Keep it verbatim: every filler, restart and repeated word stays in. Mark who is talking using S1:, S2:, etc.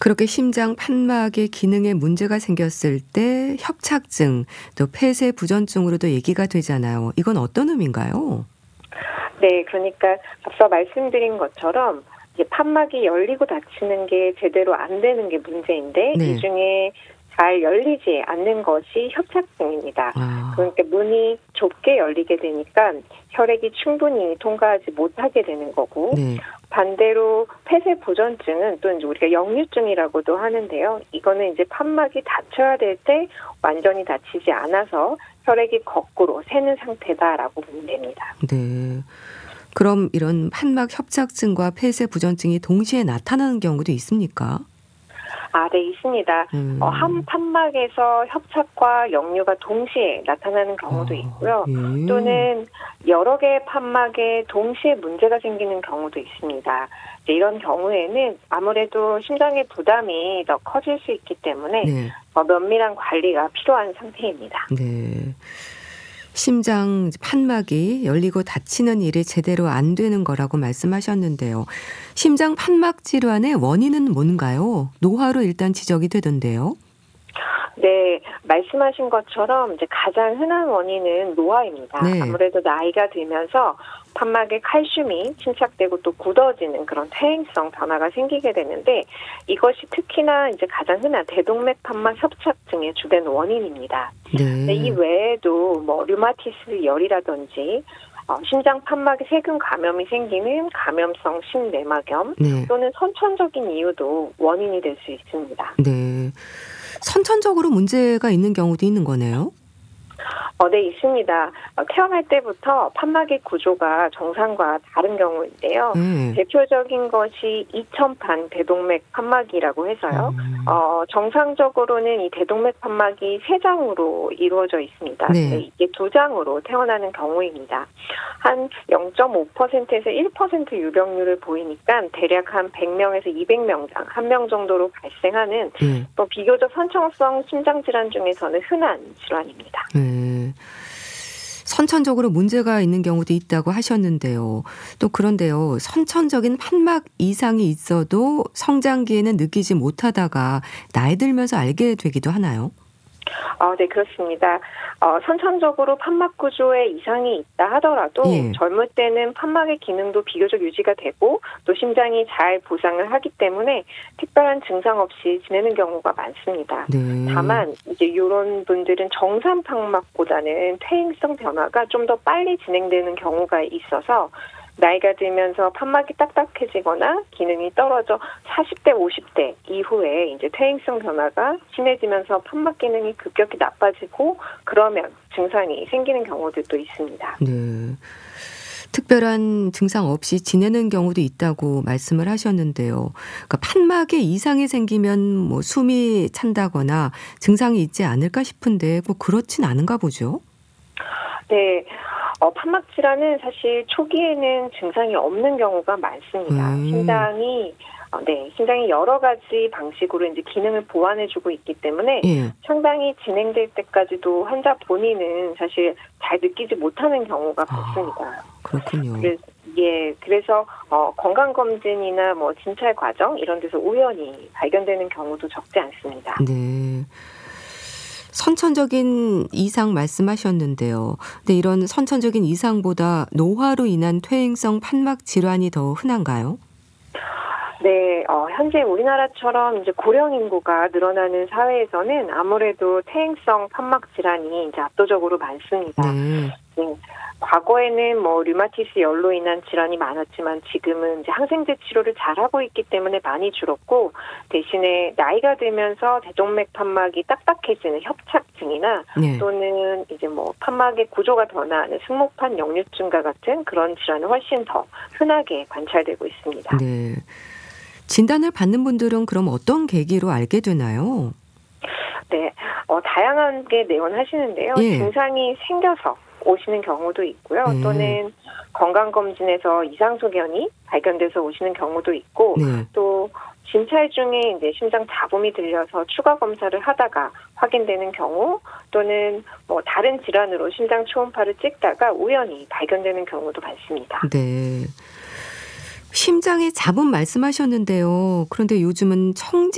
S1: 그렇게 심장 판막의 기능에 문제가 생겼을 때 협착증, 또 폐쇄 부전증으로도 얘기가 되잖아요. 이건 어떤 의미인가요?
S2: 네, 그러니까 앞서 말씀드린 것처럼 이제 판막이 열리고 닫히는 게 제대로 안 되는 게 문제인데
S1: 네.
S2: 이 중에 잘 열리지 않는 것이 협착증입니다.
S1: 아.
S2: 그러니까 문이 좁게 열리게 되니까 혈액이 충분히 통과하지 못하게 되는 거고,
S1: 네.
S2: 반대로 폐쇄 부전증은 또 이제 우리가 역류증이라고도 하는데요. 이거는 이제 판막이 닫혀야 될 때 완전히 닫히지 않아서 혈액이 거꾸로 새는 상태다라고 보면 됩니다.
S1: 네. 그럼 이런 판막 협착증과 폐쇄 부전증이 동시에 나타나는 경우도 있습니까?
S2: 아, 네, 있습니다.
S1: 음.
S2: 어, 한 판막에서 협착과 역류가 동시에 나타나는 경우도
S1: 어,
S2: 있고요.
S1: 예.
S2: 또는 여러 개의 판막에 동시에 문제가 생기는 경우도 있습니다. 이제 이런 경우에는 아무래도 심장의 부담이 더 커질 수 있기 때문에
S1: 네.
S2: 어, 면밀한 관리가 필요한 상태입니다.
S1: 네. 심장 판막이 열리고 닫히는 일이 제대로 안 되는 거라고 말씀하셨는데요. 심장 판막 질환의 원인은 뭔가요? 노화로 일단 지적이 되던데요.
S2: 네, 말씀하신 것처럼 이제 가장 흔한 원인은 노화입니다.
S1: 네.
S2: 아무래도 나이가 들면서 판막에 칼슘이 침착되고 또 굳어지는 그런 퇴행성 변화가 생기게 되는데, 이것이 특히나 이제 가장 흔한 대동맥 판막 협착증의 주된 원인입니다. 네, 이
S1: 네.
S2: 외에도 뭐 류마티스 열이라든지 어, 심장 판막에 세균 감염이 생기는 감염성 심내막염,
S1: 네.
S2: 또는 선천적인 이유도 원인이 될 수 있습니다.
S1: 네. 선천적으로 문제가 있는 경우도 있는 거네요.
S2: 어, 네, 있습니다. 어, 태어날 때부터 판막의 구조가 정상과 다른 경우인데요.
S1: 네.
S2: 대표적인 것이 이천판 대동맥 판막이라고 해서요.
S1: 음.
S2: 어, 정상적으로는 이 대동맥 판막이 세 장으로 이루어져 있습니다.
S1: 네.
S2: 근데 이게 두 장으로 태어나는 경우입니다. 한 영 점 오 퍼센트에서 일 퍼센트 유병률을 보이니까 대략 한 백 명에서 이백 명당 한 명 정도로 발생하는
S1: 네.
S2: 또 비교적 선천성 심장질환 중에서는 흔한 질환입니다.
S1: 네. 선천적으로 문제가 있는 경우도 있다고 하셨는데요. 또 그런데요. 선천적인 판막 이상이 있어도 성장기에는 느끼지 못하다가 나이 들면서 알게 되기도 하나요?
S2: 아, 네, 그렇습니다. 어, 선천적으로 판막 구조에 이상이 있다 하더라도
S1: 예.
S2: 젊을 때는 판막의 기능도 비교적 유지가 되고 또 심장이 잘 보상을 하기 때문에 특별한 증상 없이 지내는 경우가 많습니다.
S1: 네.
S2: 다만 이제 이런 분들은 정상 판막보다는 퇴행성 변화가 좀 더 빨리 진행되는 경우가 있어서 나이가 들면서 판막이 딱딱해지거나 기능이 떨어져 사십 대, 오십 대 이후에 이제 퇴행성 변화가 심해지면서 판막 기능이 급격히 나빠지고 그러면 증상이 생기는 경우들도 있습니다.
S1: 네. 특별한 증상 없이 지내는 경우도 있다고 말씀을 하셨는데요. 그러니까 판막에 이상이 생기면 뭐 숨이 찬다거나 증상이 있지 않을까 싶은데 꼭 그렇진 않은가 보죠?
S2: 네. 어, 판막 질환은 사실 초기에는 증상이 없는 경우가 많습니다.
S1: 음.
S2: 심장이 어, 네, 심장이 여러 가지 방식으로 이제 기능을 보완해주고 있기 때문에
S1: 예.
S2: 상당히 진행될 때까지도 환자 본인은 사실 잘 느끼지 못하는 경우가
S1: 아,
S2: 많습니다.
S1: 그렇군요.
S2: 그래서, 예, 그래서 어, 건강검진이나 뭐 진찰 과정 이런 데서 우연히 발견되는 경우도 적지 않습니다.
S1: 네. 선천적인 이상 말씀하셨는데요. 근데 이런 선천적인 이상보다 노화로 인한 퇴행성 판막 질환이 더 흔한가요?
S2: 네, 어, 현재 우리나라처럼 이제 고령 인구가 늘어나는 사회에서는 아무래도 퇴행성 판막 질환이 이제 압도적으로 많습니다.
S1: 네.
S2: 네, 과거에는 뭐 류마티스 열로 인한 질환이 많았지만 지금은 이제 항생제 치료를 잘하고 있기 때문에 많이 줄었고, 대신에 나이가 들면서 대동맥 판막이 딱딱해지는 협착증이나
S1: 네.
S2: 또는 이제 뭐 판막의 구조가 변화하는 승모판 역류증과 같은 그런 질환은 훨씬 더 흔하게 관찰되고 있습니다.
S1: 네. 진단을 받는 분들은 그럼 어떤 계기로 알게 되나요?
S2: 네, 어, 다양하게 내원하시는데요.
S1: 예.
S2: 증상이 생겨서 오시는 경우도 있고요.
S1: 네.
S2: 또는 건강검진에서 이상 소견이 발견돼서 오시는 경우도 있고,
S1: 네.
S2: 또 진찰 중에 이제 심장 잡음이 들려서 추가 검사를 하다가 확인되는 경우, 또는 뭐 다른 질환으로 심장 초음파를 찍다가 우연히 발견되는 경우도 많습니다.
S1: 네. 심장의 잡음 말씀하셨는데요. 그런데 요즘은 청진